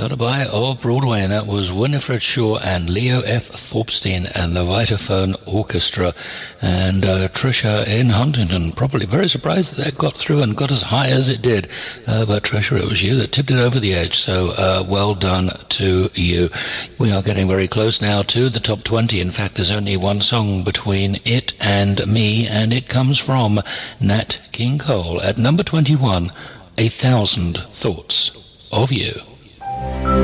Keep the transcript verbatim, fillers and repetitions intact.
Lullaby of Broadway, and that was Winifred Shaw and Leo F. Forbstein and the Vitaphone Orchestra. And uh, Trisha in Huntington, probably very surprised that that got through and got as high as it did. Uh, but Trisha, it was you that tipped it over the edge, so uh, well done to you. We are getting very close now to the top twenty. In fact, there's only one song between it and me, and it comes from Nat King Cole at number twenty-one, A Thousand Thoughts of You.